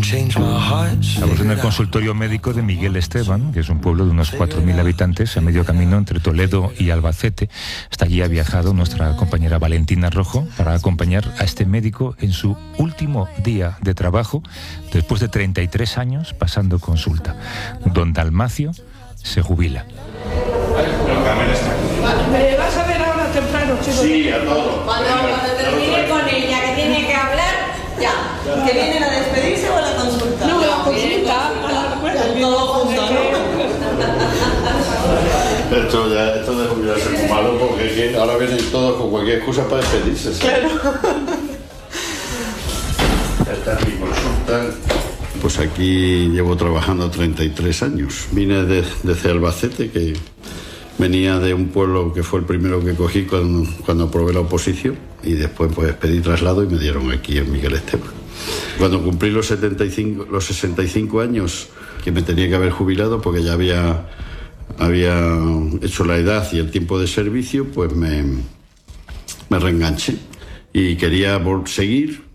Estamos en el consultorio médico de Miguel Esteban, que es un pueblo de unos 4.000 habitantes a medio camino entre Toledo y Albacete. Hasta allí ha viajado nuestra compañera Valentina Rojo para acompañar a este médico en su último día de trabajo, después de 33 años pasando consulta. Don Dalmacio se jubila. ¿Me vas a ver ahora temprano, chicos? Sí, a todos. Cuando termine con ella, que tiene que hablar, ya. ¿Que vienen a despedirse o a la consulta? No, a la consulta, todo junto, ¿no? Esto de jubilarse es muy malo porque es que ahora vienen todos con cualquier excusa para despedirse. ¿Sabes? Claro. Esta es mi consulta. Pues aquí llevo trabajando 33 años. Vine desde Albacete, que venía de un pueblo que fue el primero que cogí cuando aprobé la oposición, y después pues pedí traslado y me dieron aquí en Miguel Esteban. Cuando cumplí los 65 años, que me tenía que haber jubilado porque ya había hecho la edad y el tiempo de servicio, pues me reenganché y quería seguir,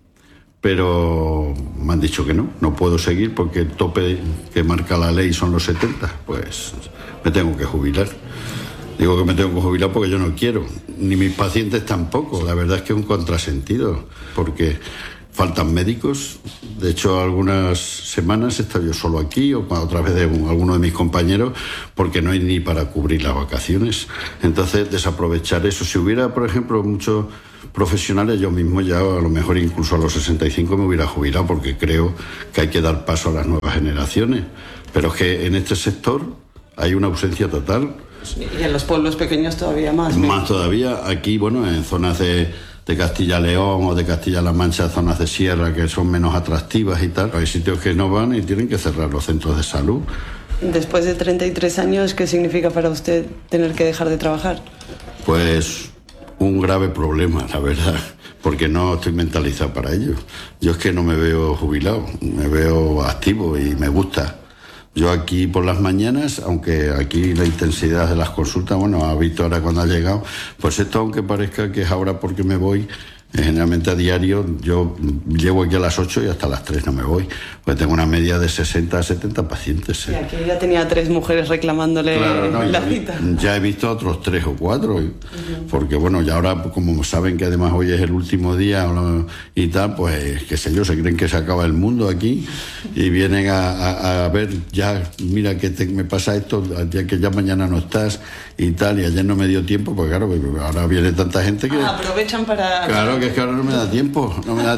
pero me han dicho que no puedo seguir porque el tope que marca la ley son los 70, pues me tengo que jubilar. Digo que me tengo que jubilar porque yo no quiero, ni mis pacientes tampoco. La verdad es que es un contrasentido, porque faltan médicos. De hecho, algunas semanas he estado yo solo aquí o a través de alguno de mis compañeros, porque no hay ni para cubrir las vacaciones. Entonces, desaprovechar eso. Si hubiera, por ejemplo, muchos profesionales, yo mismo ya a lo mejor incluso a los 65 me hubiera jubilado, porque creo que hay que dar paso a las nuevas generaciones. Pero es que en este sector hay una ausencia total. Y en los pueblos pequeños todavía más. Más todavía. Aquí, bueno, en zonas de Castilla-León o de Castilla-La Mancha, zonas de sierra que son menos atractivas y tal. Hay sitios que no van y tienen que cerrar los centros de salud. Después de 33 años, ¿qué significa para usted tener que dejar de trabajar? Pues un grave problema, la verdad, porque no estoy mentalizado para ello. Yo es que no me veo jubilado, me veo activo y me gusta. Yo aquí por las mañanas, aunque aquí la intensidad de las consultas, bueno, ha visto ahora cuando ha llegado, pues esto, aunque parezca que es ahora porque me voy, generalmente a diario yo llevo aquí a las 8 y hasta las 3 no me voy, pues tengo una media de 60 a 70 pacientes. Y aquí ya tenía 3 mujeres reclamándole la cita. Ya he visto a otros 3 o 4, porque bueno, ya ahora como saben que además hoy es el último día y tal, pues qué sé yo, se creen que se acaba el mundo aquí y vienen a ver, ya mira que me pasa esto, ya que ya mañana no estás y tal, y ayer no me dio tiempo, pues claro, ahora viene tanta gente que... aprovechan para... Claro, que es que ahora no me da tiempo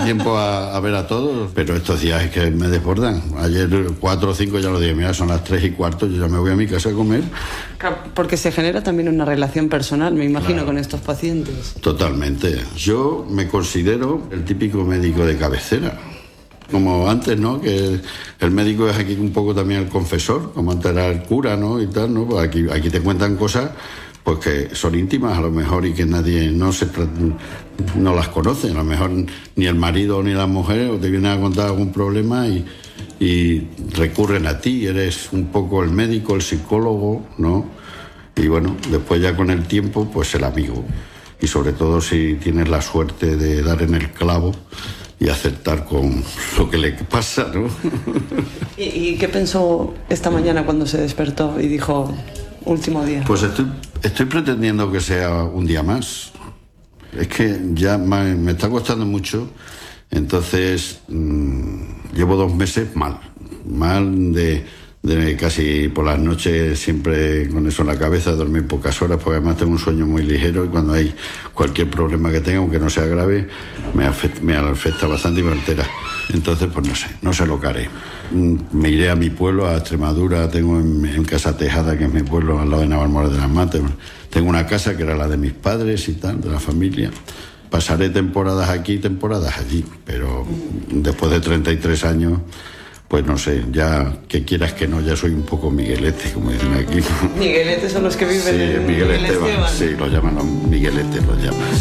a ver a todos, pero estos días es que me desbordan. Ayer 4 o 5 ya lo dije, mira, son las 3:15, yo ya me voy a mi casa a comer. Porque se genera también una relación personal, me imagino, claro, con estos pacientes. Totalmente. Yo me considero el típico médico de cabecera. Como antes, ¿no? Que el médico es aquí un poco también el confesor, como antes era el cura, ¿no? Y tal, ¿no? Pues aquí te cuentan cosas pues que son íntimas a lo mejor y que nadie no las conoce. A lo mejor ni el marido ni la mujer o te vienen a contar algún problema y recurren a ti. Eres un poco el médico, el psicólogo, ¿no? Y bueno, después ya con el tiempo, pues el amigo. Y sobre todo si tienes la suerte de dar en el clavo y acertar con lo que le pasa, ¿no? ¿Y qué pensó esta mañana cuando se despertó y dijo, último día? Pues estoy pretendiendo que sea un día más. Es que ya me está costando mucho. Entonces, llevo 2 meses mal de casi por las noches siempre con eso en la cabeza, dormir pocas horas, porque además tengo un sueño muy ligero y cuando hay cualquier problema que tenga, aunque no sea grave, me afecta bastante y me altera. Entonces, pues no sé lo que haré. Me iré a mi pueblo, a Extremadura. Tengo en Casa Tejada, que es mi pueblo, al lado de Navalmoral de las Matas. Tengo una casa que era la de mis padres y tal, de la familia. Pasaré temporadas aquí, temporadas allí, pero después de 33 años, pues no sé, ya que quieras que no, ya soy un poco Miguelete, como dicen aquí. ¿Migueletes son los que viven en Miguel Esteban? Esteban? Sí, lo llaman los Migueletes, los llaman.